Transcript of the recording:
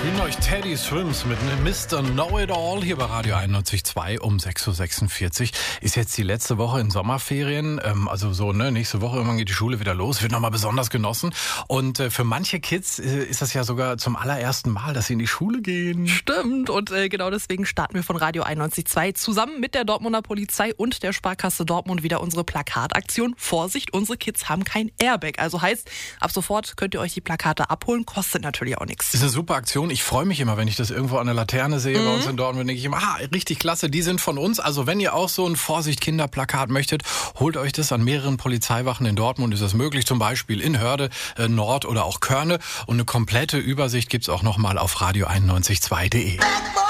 spielen euch Teddy Swims mit Mr. Know-It-All hier bei Radio 91.2 um 6.46 Uhr. Ist jetzt die letzte Woche in Sommerferien, nächste Woche irgendwann geht die Schule wieder los, wird nochmal besonders genossen. Und für manche Kids ist das ja sogar zum allerersten Mal, dass sie in die Schule gehen. Stimmt, und genau deswegen starten wir von Radio 91.2 zusammen mit der Dortmunder Polizei und der Sparkasse Dortmund wieder unsere Plakataktion. Vorsicht, unsere Kids haben kein Airbag. Also heißt, ab sofort könnt ihr euch die Plakate abholen, kostet natürlich auch nichts. Ist eine super Aktion. Ich freue mich immer, wenn ich das irgendwo an der Laterne sehe bei uns in Dortmund, denke ich immer, richtig klasse, die sind von uns. Also wenn ihr auch so ein Vorsicht-Kinder-Plakat möchtet, holt euch das. An mehreren Polizeiwachen in Dortmund ist das möglich, zum Beispiel in Hörde, Nord oder auch Körne. Und eine komplette Übersicht gibt's auch nochmal auf radio91.2.de.